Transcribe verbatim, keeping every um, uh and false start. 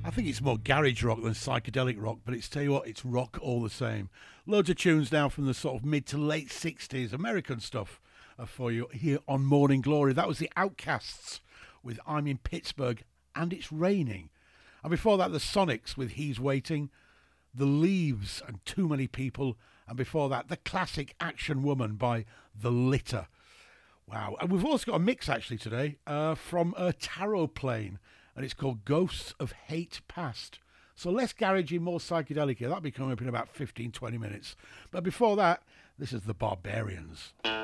I think it's more garage rock than psychedelic rock, but it's tell you what, it's rock all the same. Loads of tunes now from the sort of mid to late sixties, American stuff uh, for you here on Morning Glory. That was the Outcasts with I'm in Pittsburgh and It's Raining. And before that, the Sonics with He's Waiting, The Leaves and Too Many People, and before that, the classic Action Woman by The Litter. Wow. And we've also got a mix actually today uh, from a Tarot Plane, and it's called Ghosts of Hate Past. So less garagey, more psychedelic here. That'll be coming up in about fifteen, twenty minutes. But before that, this is The Barbarians.